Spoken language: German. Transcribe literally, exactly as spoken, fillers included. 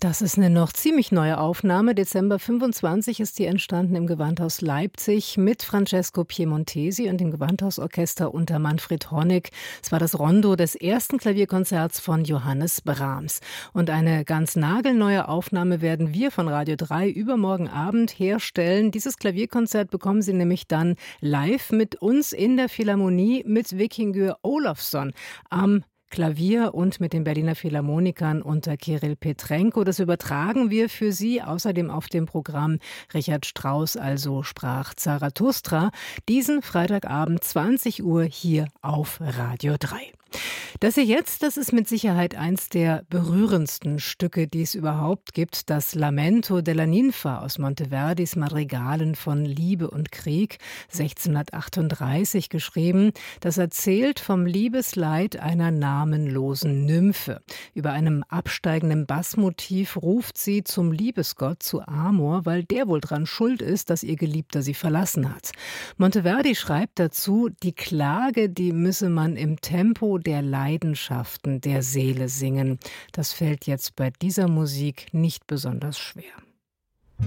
Das ist eine noch ziemlich neue Aufnahme. Dezember fünfundzwanzig ist die entstanden im Gewandhaus Leipzig mit Francesco Piemontesi und dem Gewandhausorchester unter Manfred Honig. Es war das Rondo des ersten Klavierkonzerts von Johannes Brahms. Und eine ganz nagelneue Aufnahme werden wir von Radio drei übermorgen Abend herstellen. Dieses Klavierkonzert bekommen Sie nämlich dann live mit uns in der Philharmonie mit Vikingur Olofsson am Klavier und mit den Berliner Philharmonikern unter Kirill Petrenko. Das übertragen wir für Sie. Außerdem auf dem Programm Richard Strauss, also sprach Zarathustra, diesen Freitagabend zwanzig Uhr hier auf Radio drei. Das hier jetzt, das ist mit Sicherheit eins der berührendsten Stücke, die es überhaupt gibt. Das Lamento della Ninfa aus Monteverdis Madrigalen von Liebe und Krieg, sechzehnhundertachtunddreißig geschrieben. Das erzählt vom Liebesleid einer namenlosen Nymphe. Über einem absteigenden Bassmotiv ruft sie zum Liebesgott, zu Amor, weil der wohl dran schuld ist, dass ihr Geliebter sie verlassen hat. Monteverdi schreibt dazu, die Klage, die müsse man im Tempo der Leidenschaften der Seele singen. Das fällt jetzt bei dieser Musik nicht besonders schwer.